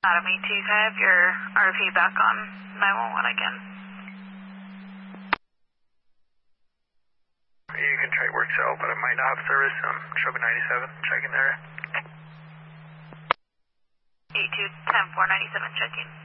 Adam 82, can I have your RP back on 911 again? You can try work cell, but it might not have service. Shelby 97, checking there. 82, 10-497, checking.